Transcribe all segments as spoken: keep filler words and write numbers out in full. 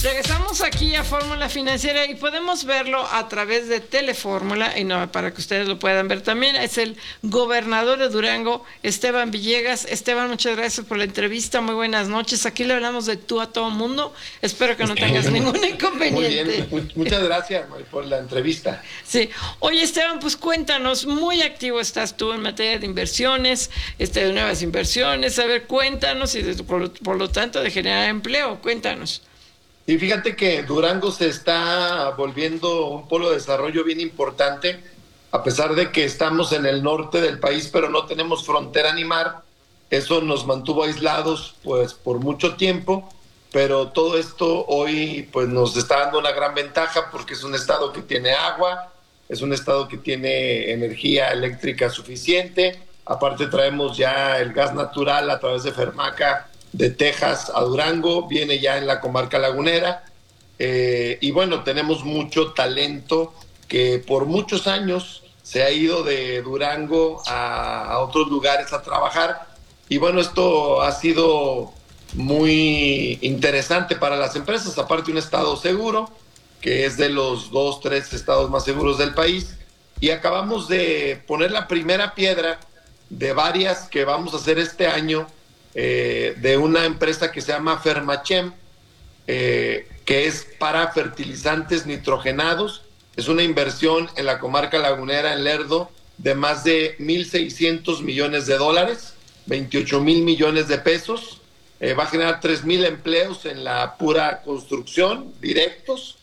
Regresamos aquí a Fórmula Financiera y podemos verlo a través de Telefórmula, y no, para que ustedes lo puedan ver también. Es el gobernador de Durango, Esteban Villegas. Esteban, muchas gracias por la entrevista. Muy buenas noches. Aquí le hablamos de tú a todo mundo. Espero que no tengas ningún inconveniente. Muy bien, muchas gracias por la entrevista. Sí. Oye, Esteban, pues cuéntanos, muy activo estás tú en materia de inversiones, este, de nuevas inversiones. A ver, cuéntanos y de, por, por lo tanto de generar empleo. Cuéntanos. Y fíjate que Durango se está volviendo un polo de desarrollo bien importante, a pesar de que estamos en el norte del país, pero no tenemos frontera ni mar. Eso nos mantuvo aislados pues por mucho tiempo, pero todo esto hoy pues nos está dando una gran ventaja porque es un estado que tiene agua, es un estado que tiene energía eléctrica suficiente. Aparte traemos ya el gas natural a través de Fermaca de Texas a Durango, viene ya en la comarca lagunera, eh, y bueno, tenemos mucho talento que por muchos años se ha ido de Durango a, a otros lugares a trabajar, y bueno, esto ha sido muy interesante para las empresas, aparte un estado seguro, que es de los dos, tres estados más seguros del país, y acabamos de poner la primera piedra de varias que vamos a hacer este año, Eh, de una empresa que se llama Fermachem, eh, que es para fertilizantes nitrogenados. Es una inversión en la comarca lagunera, en Lerdo, de más de mil seiscientos millones de dólares, veintiocho mil millones de pesos. Eh, va a generar tres mil empleos en la pura construcción, directos,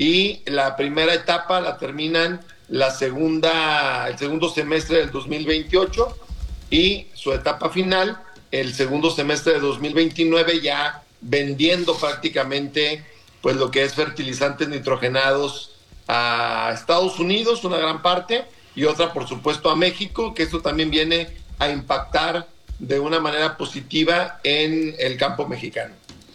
y la primera etapa la terminan la segunda, el segundo semestre del dos mil veintiocho, y su etapa final el segundo semestre de dos mil veintinueve, ya vendiendo prácticamente pues lo que es fertilizantes nitrogenados a Estados Unidos, una gran parte, y otra por supuesto a México, que esto también viene a impactar de una manera positiva en el campo mexicano.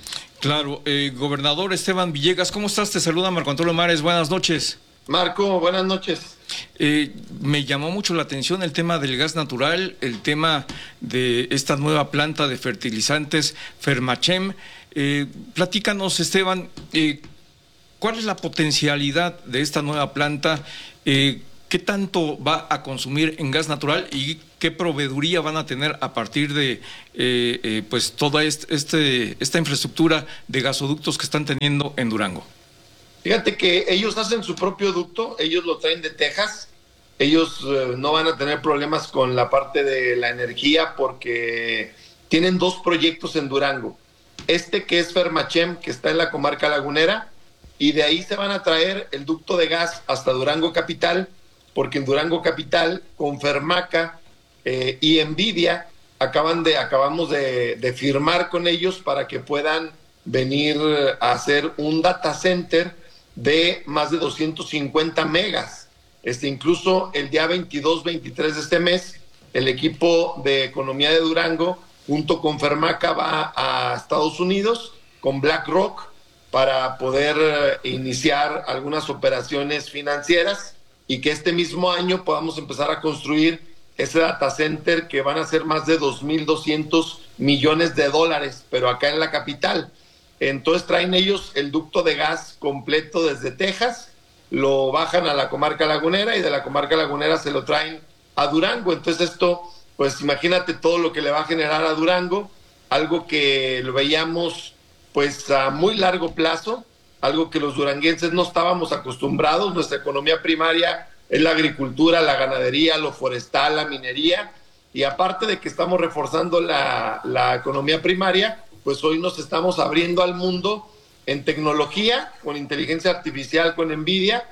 Claro, eh, gobernador Esteban Villegas, ¿cómo estás? Te saluda Marco Antonio Mares, buenas noches. Marco, buenas noches. Eh, me llamó mucho la atención el tema del gas natural, el tema de esta nueva planta de fertilizantes Fermachem. Eh, platícanos, Esteban, eh, ¿cuál es la potencialidad de esta nueva planta? Eh, ¿Qué tanto va a consumir en gas natural y qué proveeduría van a tener a partir de eh, eh, pues toda este, este, esta infraestructura de gasoductos que están teniendo en Durango? Fíjate que ellos hacen su propio ducto, ellos lo traen de Texas, ellos eh, no van a tener problemas con la parte de la energía porque tienen dos proyectos en Durango. Este que es Fermachem, que está en la comarca lagunera, y de ahí se van a traer el ducto de gas hasta Durango Capital, porque en Durango Capital, con Fermaca eh, y Envidia, acaban de, acabamos de, de firmar con ellos para que puedan venir a hacer un data center de más de doscientos cincuenta megas. Este, incluso el día veintidós, veintitrés de este mes, el equipo de economía de Durango, junto con Fermaca, va a Estados Unidos con BlackRock para poder eh, iniciar algunas operaciones financieras y que este mismo año podamos empezar a construir ese data center que van a ser más de dos mil doscientos millones de dólares, pero acá en la capital. Entonces traen ellos el ducto de gas completo desde Texas, lo bajan a la comarca lagunera y de la comarca lagunera se lo traen a Durango. Entonces esto, pues imagínate todo lo que le va a generar a Durango, algo que lo veíamos pues a muy largo plazo, algo que los duranguenses no estábamos acostumbrados. Nuestra economía primaria es la agricultura, la ganadería, lo forestal, la minería, y aparte de que estamos reforzando la, la economía primaria, pues hoy nos estamos abriendo al mundo en tecnología, con inteligencia artificial, con Envidia,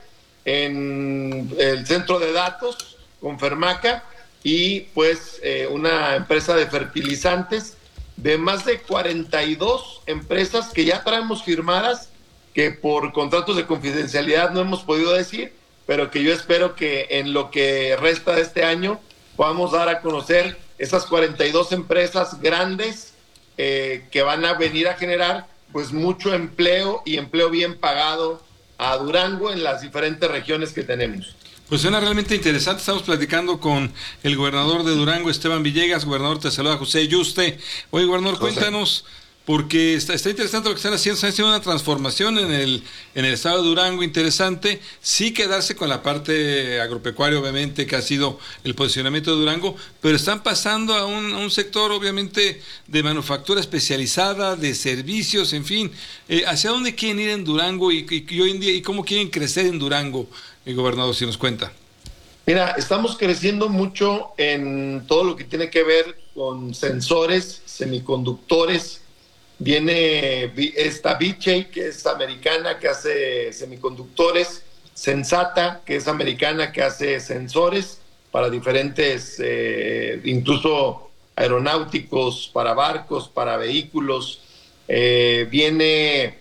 en el centro de datos, con Fermaca, y pues eh, una empresa de fertilizantes de más de cuarenta y dos empresas que ya traemos firmadas, que por contratos de confidencialidad no hemos podido decir, pero que yo espero que en lo que resta de este año podamos dar a conocer esas cuarenta y dos empresas grandes Eh, que van a venir a generar pues mucho empleo y empleo bien pagado a Durango en las diferentes regiones que tenemos. Pues suena realmente interesante. Estamos platicando con el gobernador de Durango, Esteban Villegas. Gobernador, te saluda José Yuste. Oye, gobernador, José, cuéntanos porque está, está interesante lo que están haciendo, están haciendo una transformación en el, en el estado de Durango interesante, sí quedarse con la parte agropecuaria, obviamente, que ha sido el posicionamiento de Durango, pero están pasando a un, a un sector, obviamente, de manufactura especializada, de servicios, en fin. Eh, ¿Hacia dónde quieren ir en Durango y, y, y hoy en día, y cómo quieren crecer en Durango, el gobernador, si nos cuenta? Mira, estamos creciendo mucho en todo lo que tiene que ver con sensores, semiconductores. Viene esta Vishay, que es americana, que hace semiconductores, Sensata, que es americana, que hace sensores para diferentes, eh, incluso aeronáuticos, para barcos, para vehículos. Eh, viene,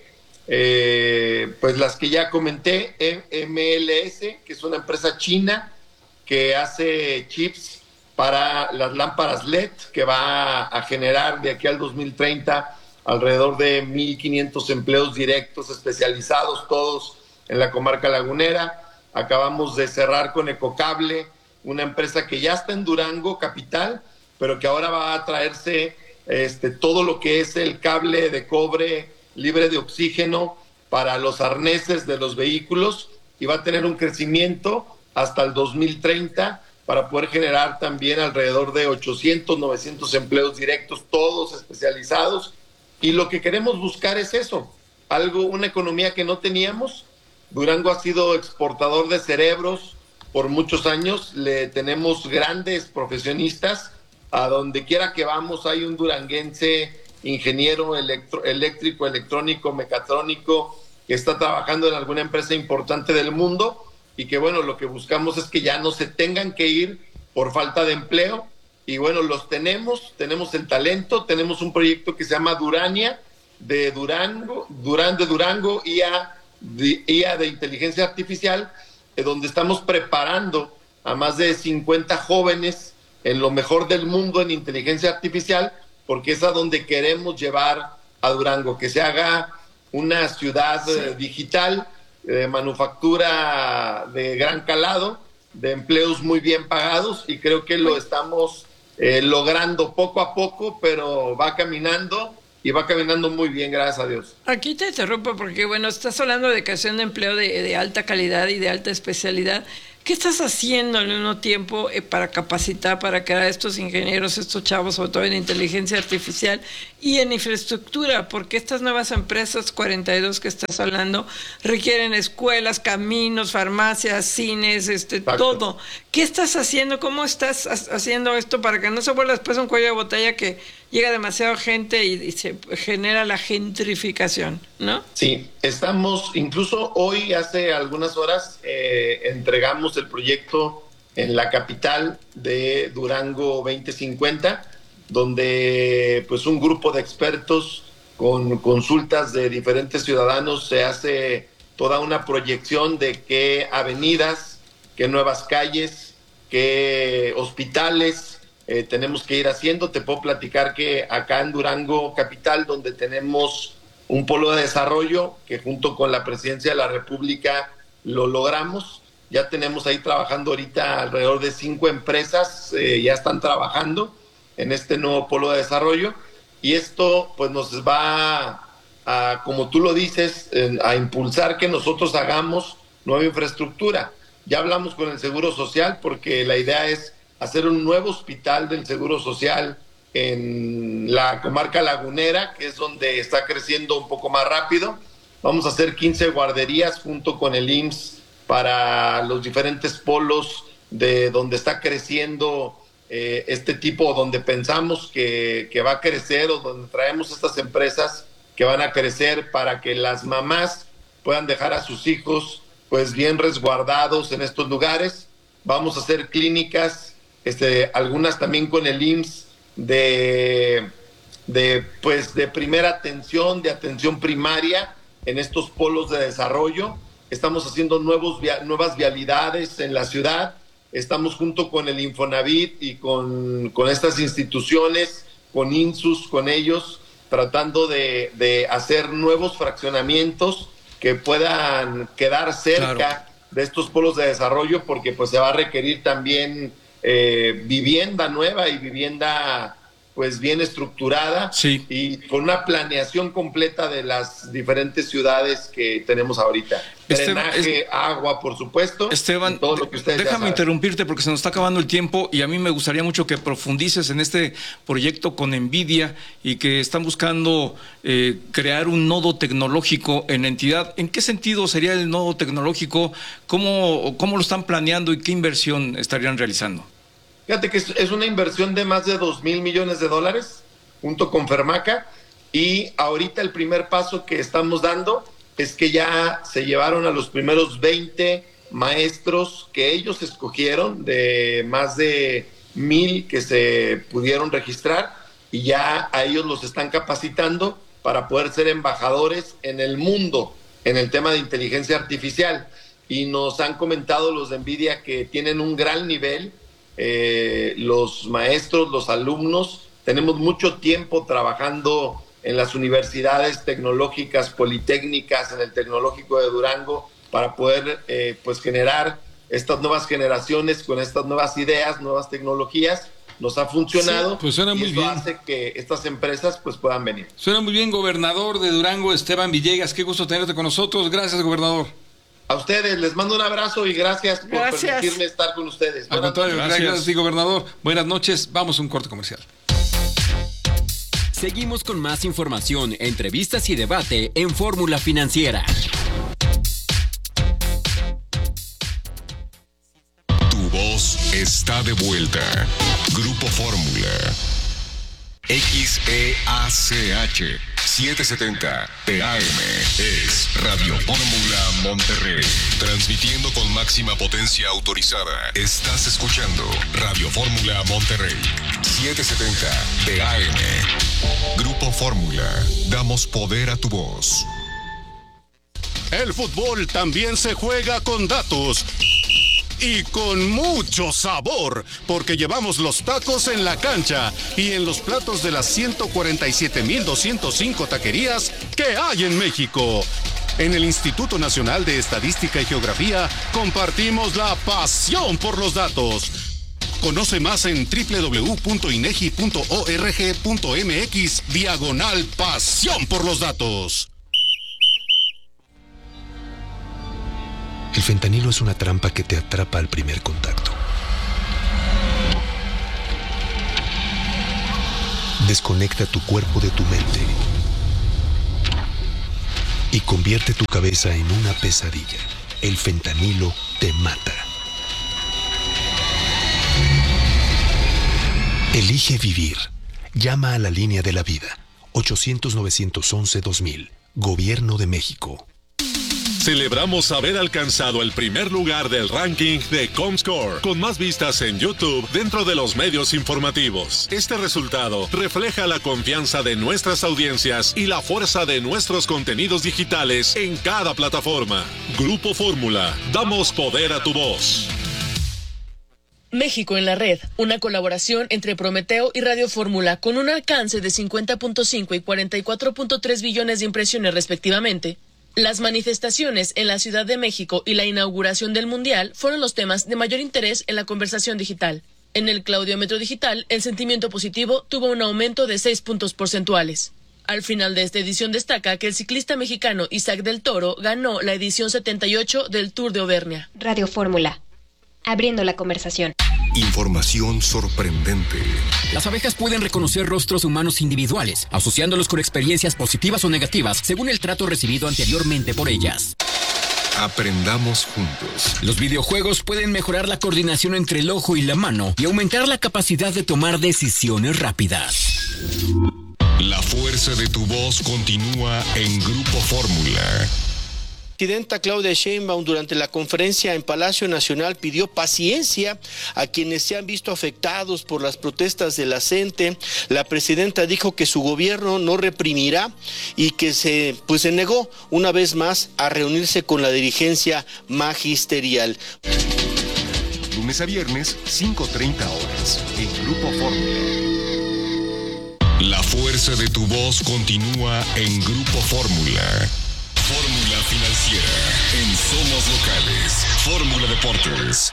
eh, pues las que ya comenté, M L S, que es una empresa china que hace chips para las lámparas L E D, que va a generar de aquí al dos mil treinta alrededor de mil quinientos empleos directos especializados, todos en la comarca lagunera. Acabamos de cerrar con Ecocable, una empresa que ya está en Durango capital, pero que ahora va a traerse este, todo lo que es el cable de cobre libre de oxígeno para los arneses de los vehículos, y va a tener un crecimiento hasta el dos mil treinta para poder generar también alrededor de ochocientos, novecientos empleos directos, todos especializados. Y lo que queremos buscar es eso, algo, una economía que no teníamos. Durango ha sido exportador de cerebros por muchos años, le tenemos grandes profesionistas, a donde quiera que vamos hay un duranguense ingeniero electro, eléctrico, electrónico, mecatrónico, que está trabajando en alguna empresa importante del mundo, y que bueno, lo que buscamos es que ya no se tengan que ir por falta de empleo. Y bueno, los tenemos, tenemos el talento, tenemos un proyecto que se llama Durania, de Durango, Durán de Durango, I A de, I A de inteligencia artificial, eh, donde estamos preparando a más de cincuenta jóvenes en lo mejor del mundo en inteligencia artificial, porque es a donde queremos llevar a Durango, que se haga una ciudad sí. eh, digital, de manufactura de gran calado, de empleos muy bien pagados, y creo que lo estamos eh, logrando poco a poco, pero va caminando y va caminando muy bien, gracias a Dios. Aquí te interrumpo porque, bueno, estás hablando de creación de empleo de, de alta calidad y de alta especialidad. ¿Qué estás haciendo al mismo tiempo eh, para capacitar, para crear estos ingenieros, estos chavos, sobre todo en inteligencia artificial y en infraestructura? Porque estas nuevas empresas, cuarenta y dos que estás hablando, requieren escuelas, caminos, farmacias, cines, este, Exacto. todo. ¿Qué estás haciendo? ¿Cómo estás haciendo esto para que no se vuelva después un cuello de botella que llega demasiada gente y, y se genera la gentrificación, ¿no? Sí, estamos, incluso hoy, hace algunas horas, eh, entregamos el proyecto en la capital de Durango veinte cincuenta, donde pues un grupo de expertos con consultas de diferentes ciudadanos se hace toda una proyección de qué avenidas, qué nuevas calles, qué hospitales eh, tenemos que ir haciendo. Te puedo platicar que acá en Durango capital, donde tenemos un polo de desarrollo que junto con la Presidencia de la República lo logramos. Ya tenemos ahí trabajando ahorita alrededor de cinco empresas, eh, ya están trabajando en este nuevo polo de desarrollo, y esto pues nos va a, a como tú lo dices, eh, a impulsar que nosotros hagamos nueva infraestructura. Ya hablamos con el Seguro Social porque la idea es hacer un nuevo hospital del Seguro Social en la comarca lagunera, que es donde está creciendo un poco más rápido. Vamos a hacer quince guarderías junto con el I M S S para los diferentes polos de donde está creciendo eh, este tipo, donde pensamos que, que va a crecer, o donde traemos estas empresas que van a crecer para que las mamás puedan dejar a sus hijos pues bien resguardados en estos lugares. Vamos a hacer clínicas, este, algunas también con el I M S S de, de, pues, de primera atención, de atención primaria en estos polos de desarrollo. Estamos haciendo nuevos via- nuevas vialidades en la ciudad. Estamos junto con el Infonavit y con, con estas instituciones, con INSUS, con ellos, tratando de, de hacer nuevos fraccionamientos que puedan quedar cerca claro. de estos polos de desarrollo, porque pues se va a requerir también eh, vivienda nueva y vivienda pues bien estructurada, sí, y con una planeación completa de las diferentes ciudades que tenemos ahorita. Esteban, Drenaje, es, agua, por supuesto. Esteban, todo lo que ustedes déjame interrumpirte porque se nos está acabando el tiempo y a mí me gustaría mucho que profundices en este proyecto con NVIDIA y que están buscando eh, crear un nodo tecnológico en la entidad. ¿En qué sentido sería el nodo tecnológico? ¿Cómo, cómo lo están planeando y qué inversión estarían realizando? Fíjate que es, es una inversión de más de dos mil millones de dólares junto con Fermaca, y ahorita el primer paso que estamos dando es que ya se llevaron a los primeros veinte maestros que ellos escogieron, de más de mil que se pudieron registrar, y ya a ellos los están capacitando para poder ser embajadores en el mundo en el tema de inteligencia artificial. Y nos han comentado los de NVIDIA que tienen un gran nivel, eh, los maestros, los alumnos. Tenemos mucho tiempo trabajando en las universidades tecnológicas, politécnicas, en el Tecnológico de Durango, para poder eh, pues generar estas nuevas generaciones con estas nuevas ideas, nuevas tecnologías. Nos ha funcionado, sí, pues suena y muy eso bien. hace que estas empresas pues puedan venir. Suena muy bien, gobernador de Durango, Esteban Villegas. Qué gusto tenerte con nosotros. Gracias, gobernador. A ustedes les mando un abrazo y gracias por Gracias. permitirme estar con ustedes. Al Buenas contrario, noches. gracias, Gracias. sí, gobernador. Buenas noches. Vamos a un corte comercial. Seguimos con más información, entrevistas y debate en Fórmula Financiera. Tu voz está de vuelta. Grupo Fórmula. X E A C H setecientos setenta T A M es Radio Fórmula Monterrey. Transmitiendo con máxima potencia autorizada. Estás escuchando Radio Fórmula Monterrey. setecientos setenta T A M. Grupo Fórmula. Damos poder a tu voz. El fútbol también se juega con datos. Y con mucho sabor, porque llevamos los tacos en la cancha y en los platos de las ciento cuarenta y siete mil doscientos cinco taquerías que hay en México. En el Instituto Nacional de Estadística y Geografía compartimos la pasión por los datos. Conoce más en doble u doble u doble u punto inegi punto org punto mx diagonal pasión por los datos. El fentanilo es una trampa que te atrapa al primer contacto. Desconecta tu cuerpo de tu mente y convierte tu cabeza en una pesadilla. El fentanilo te mata. Elige vivir. Llama a la línea de la vida. ochocientos, novecientos once, dos mil. Gobierno de México. Celebramos haber alcanzado el primer lugar del ranking de Comscore, con más vistas en YouTube dentro de los medios informativos. Este resultado refleja la confianza de nuestras audiencias y la fuerza de nuestros contenidos digitales en cada plataforma. Grupo Fórmula, damos poder a tu voz. México en la red, una colaboración entre Prometeo y Radio Fórmula con un alcance de cincuenta punto cinco y cuarenta y cuatro punto tres billones de impresiones respectivamente. Las manifestaciones en la Ciudad de México y la inauguración del Mundial fueron los temas de mayor interés en la conversación digital. En el claudiómetro digital, el sentimiento positivo tuvo un aumento de seis puntos porcentuales. Al final de esta edición destaca que el ciclista mexicano Isaac del Toro ganó la edición setenta y ocho del Tour de Auvernia. Radio Fórmula, abriendo la conversación. Información sorprendente. Las abejas pueden reconocer rostros humanos individuales, asociándolos con experiencias positivas o negativas según el trato recibido anteriormente por ellas. Aprendamos juntos. Los videojuegos pueden mejorar la coordinación entre el ojo y la mano y aumentar la capacidad de tomar decisiones rápidas. La fuerza de tu voz continúa en Grupo Fórmula. La presidenta Claudia Sheinbaum durante la conferencia en Palacio Nacional pidió paciencia a quienes se han visto afectados por las protestas de la gente. La presidenta dijo que su gobierno no reprimirá y que se, pues, se negó una vez más a reunirse con la dirigencia magisterial. Lunes a viernes, cinco treinta horas, en Grupo Fórmula. La fuerza de tu voz continúa en Grupo Fórmula. Fórmula Financiera, en Somos Locales, Fórmula Deportes.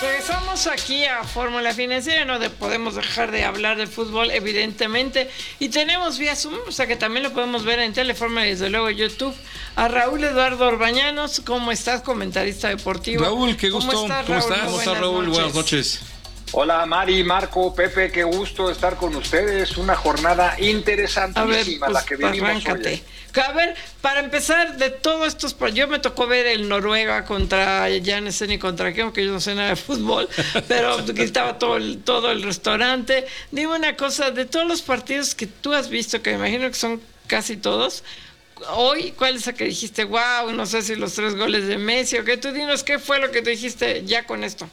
Regresamos aquí a Fórmula Financiera, no de, podemos dejar de hablar de fútbol, evidentemente, y tenemos vía Zoom, o sea que también lo podemos ver en Telefórmula y desde luego YouTube, a Raúl Eduardo Orbañanos. ¿Cómo estás, comentarista deportivo? Raúl, qué gusto. ¿Cómo estás, ¿Cómo Raúl? estás? ¿Cómo estás, Raúl? Noches. Buenas noches. Hola Mari, Marco, Pepe, qué gusto estar con ustedes. Una jornada interesantísima a ver, pues, la que vivimos arráncate. hoy. A ver, para empezar, de todos estos, yo me tocó ver el Noruega contra, ya no sé ni contra qué, aunque yo no sé nada de fútbol, pero estaba todo el, todo el restaurante. Dime una cosa, de todos los partidos que tú has visto, que me imagino que son casi todos, hoy, ¿cuál es el que dijiste, wow, no sé si los tres goles de Messi o qué? Tú dinos, ¿qué fue lo que tú dijiste ya con esto?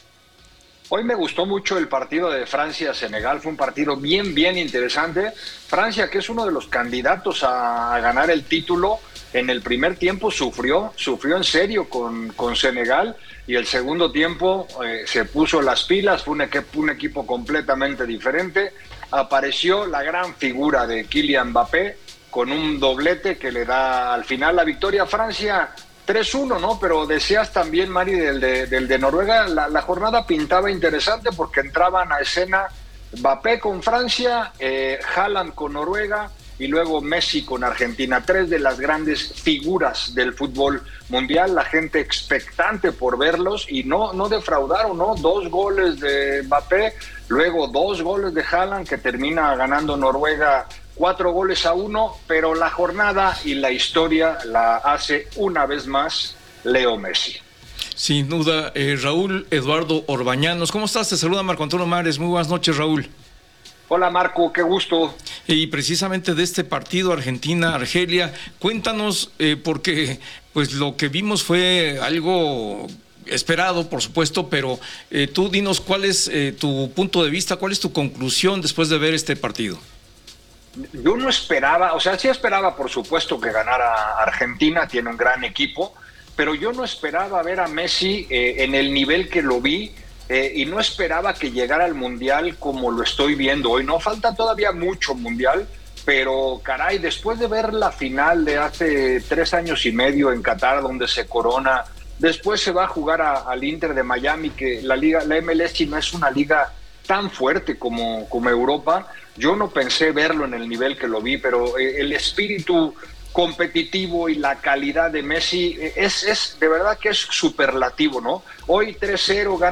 Hoy me gustó mucho el partido de Francia-Senegal, fue un partido bien, bien interesante. Francia, que es uno de los candidatos a, a ganar el título, en el primer tiempo sufrió, sufrió en serio con, con Senegal, y el segundo tiempo eh, se puso las pilas, fue un equipo, un equipo completamente diferente. Apareció la gran figura de Kylian Mbappé con un doblete que le da al final la victoria a Francia. tres uno, ¿no? Pero decías también, Mari, del de, del de Noruega, la, la jornada pintaba interesante porque entraban a escena Mbappé con Francia, eh, Haaland con Noruega y luego Messi con Argentina. Tres de las grandes figuras del fútbol mundial, la gente expectante por verlos y no, no defraudaron, ¿no? Dos goles de Mbappé, luego dos goles de Haaland que termina ganando Noruega cuatro goles a uno, pero la jornada y la historia la hace una vez más Leo Messi. Sin duda, eh, Raúl Eduardo Orbañanos. ¿Cómo estás? Te saluda Marco Antonio Mares. Muy buenas noches, Raúl. Hola, Marco, qué gusto. Y precisamente de este partido Argentina-Argelia, cuéntanos, eh, porque pues lo que vimos fue algo esperado, por supuesto, pero eh, tú dinos cuál es eh, tu punto de vista, cuál es tu conclusión después de ver este partido. Yo no esperaba, o sea, sí esperaba, por supuesto, que ganara Argentina, tiene un gran equipo, pero yo no esperaba ver a Messi eh, en el nivel que lo vi eh, y no esperaba que llegara al Mundial como lo estoy viendo hoy. No falta todavía mucho Mundial, pero caray, después de ver la final de hace tres años y medio en Qatar, donde se corona, después se va a jugar a, al Inter de Miami, que la liga, la M L S no es una liga tan fuerte como, como Europa. Yo no pensé verlo en el nivel que lo vi, pero el espíritu competitivo y la calidad de Messi es, es de verdad que es superlativo, ¿no? Hoy tres cero gana